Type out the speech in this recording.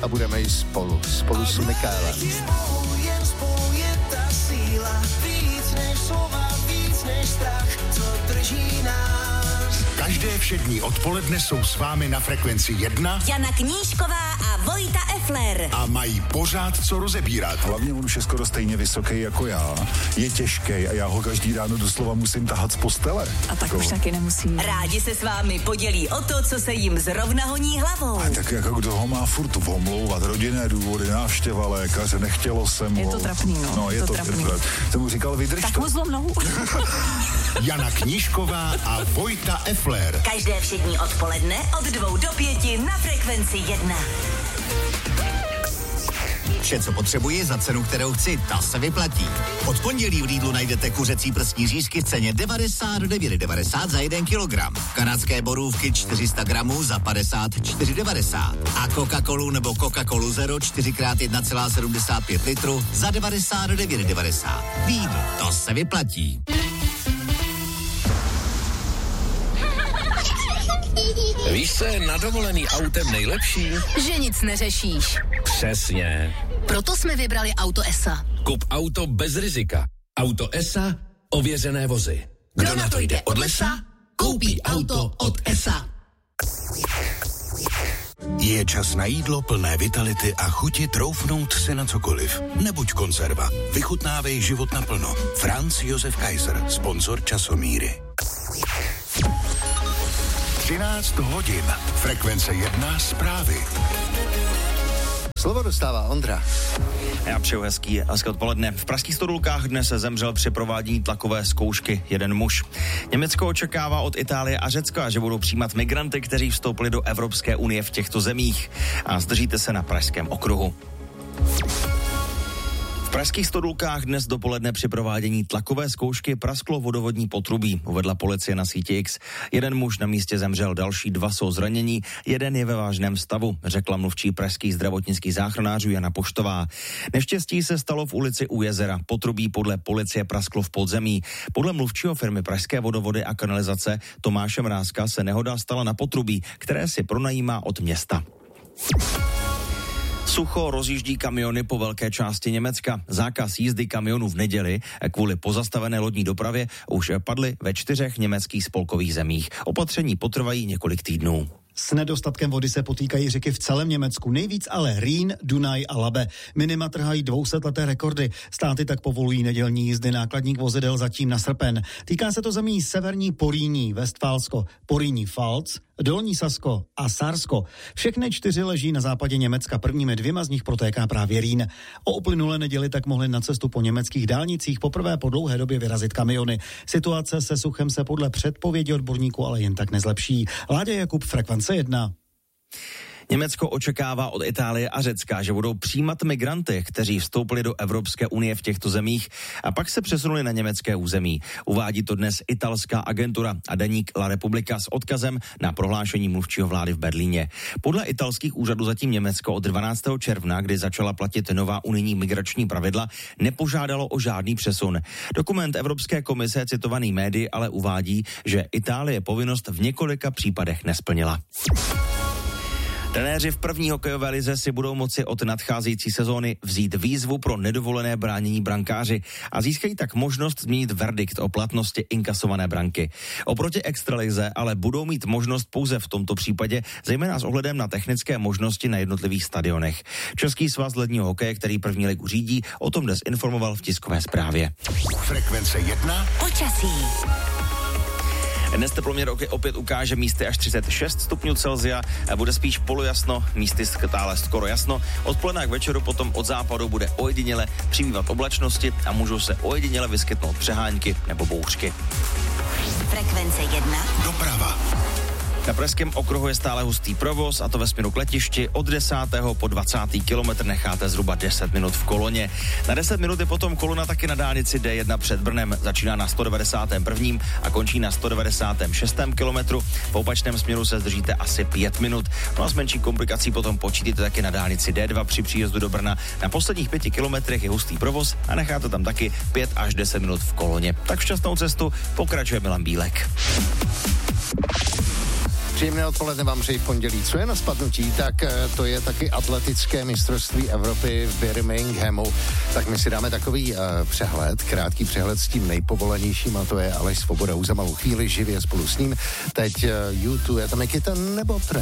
a budeme i spolu s Michaelem. Každé všední odpoledne jsou s vámi na Frekvenci 1 Jana Knížková a Vojta Effler. a mají pořád co rozebírat. Hlavně on už je skoro stejně vysoký jako já. Je těžký a já ho každý ráno doslova musím tahat z postele. A tak už taky nemusí. Rádi se s vámi podělí o to, co se jim zrovna honí hlavou. A tak jako kdo ho má furt omlouvat, rodinné důvody, návštěva lékaře, nechtělo se mu. Je to trapný, no. No, je to trapný. Jsem mu říkal, vydrž Tak to. mu zlom nohu. Jana Knížková a Vojta Effler. Každé všední odpoledne od 2 do 5 na Frekvenci 1. Vše, co potřebuji za cenu, kterou chci, ta se vyplatí. Od pondělí v Lidlu najdete kuřecí prsní řízky v ceně 99,90 za 1 kilogram. Kanadské borůvky 400 gramů za 54,90. A Coca-Colu nebo Coca-Colu Zero 4x1,75 litru za 99,90. Lidl, to se vyplatí. Víš, co je na dovolený autem nejlepší? Že nic neřešíš. Přesně. Proto jsme vybrali Auto ESA. Kup auto bez rizika. Auto ESA, ověřené vozy. Kdo na to jde od lesa, koupí auto od ESA. Je čas na jídlo plné vitality a chuti troufnout si na cokoliv. Nebuď konzerva. Vychutnávej život naplno. Franz Josef Kaiser, sponzor Časomíry. 13 hodin. Frekvence 1 zprávy. Slovo dostává Ondra. Já přeju hezké odpoledne. V pražských Stodulkách dnes zemřel při provádění tlakové zkoušky jeden muž. Německo očekává od Itálie a Řecka, že budou přijímat migranty, kteří vstoupili do Evropské unie v těchto zemích. A zdržíte se na Pražském okruhu. V pražských Stodulkách dnes dopoledne při provádění tlakové zkoušky prasklo vodovodní potrubí, uvedla policie na síti X. Jeden muž na místě zemřel, další 2 jsou zranění, jeden je ve vážném stavu, řekla mluvčí pražských zdravotnických záchranářů Jana Poštová. Neštěstí se stalo v ulici U jezera. Potrubí podle policie prasklo v podzemí. Podle mluvčího firmy Pražské vodovody a kanalizace Tomáše Mrázka se nehoda stala na potrubí, které si pronajímá od města. Sucho rozjíždí kamiony po velké části Německa. Zákaz jízdy kamionů v neděli kvůli pozastavené lodní dopravě už padly ve 4 německých spolkových zemích. Opatření potrvají několik týdnů. S nedostatkem vody se potýkají řeky v celém Německu. Nejvíc ale Rýn, Dunaj a Labe. Minima trhají 200leté rekordy. Státy tak povolují nedělní jízdy nákladních vozidel zatím na srpen. Týká se to zemí severní Porýní, Vestfálsko, Porýní Pfalz, Dolní Sasko a Sársko. Všechny 4 leží na západě Německa. Prvními 2 z nich protéká právě Rýn. O uplynulé neděli tak mohly na cestu po německých dálnicích poprvé po dlouhé době vyrazit kamiony. Situace se suchem se podle předpovědi odborníků ale jen tak nezlepší. Láďa Jakub, Frekvence 1. Německo očekává od Itálie a Řecka, že budou přijímat migranty, kteří vstoupili do Evropské unie v těchto zemích a pak se přesunuli na německé území. Uvádí to dnes italská agentura a deník La Repubblica s odkazem na prohlášení mluvčího vlády v Berlíně. Podle italských úřadů zatím Německo od 12. června, kdy začala platit nová unijní migrační pravidla, nepožádalo o žádný přesun. Dokument Evropské komise citovaný médii ale uvádí, že Itálie povinnost v několika případech nesplnila. Trenéři v první hokejové lize si budou moci od nadcházející sezóny vzít výzvu pro nedovolené bránění brankáři a získají tak možnost změnit verdikt o platnosti inkasované branky. Oproti extralize ale budou mít možnost pouze v tomto případě, zejména s ohledem na technické možnosti na jednotlivých stadionech. Český svaz ledního hokeje, který první ligu řídí, o tom dnes informoval v tiskové zprávě. Frekvence 1. Počasí. Dnes teploměr opět ukáže místy až 36 stupňů Celsia, bude spíš polojasno, místy stále skoro jasno. Odpoledne k večeru potom od západu bude ojediněle přibývat oblačnosti a můžou se ojediněle vyskytnout přehánky nebo bouřky. Frekvence 1. Doprava. Na pražském okruhu je stále hustý provoz, a to ve směru k letišti. Od 10. po 20. kilometr necháte zhruba 10 minut v koloně. Na 10 minut je potom kolona taky na dálnici D1 před Brnem. Začíná na 191. a končí na 196. kilometru. V opačném směru se zdržíte asi 5 minut. No a s menší komplikací potom počítáte taky na dálnici D2 při příjezdu do Brna. Na posledních 5 kilometrech je hustý provoz a necháte tam taky 5 až 10 minut v koloně. Tak šťastnou cestu, pokračuje Milan Bílek. Příjemné odpoledne vám přeji v pondělí. Co je na spadnutí, tak to je taky atletické mistrovství Evropy v Birminghamu. Tak my si dáme takový přehled, krátký přehled s tím nejpovolanějším, a to je Aleš Svoboda. Už za malou chvíli živě spolu s ním. Teď YouTube, je tam Mikita nebo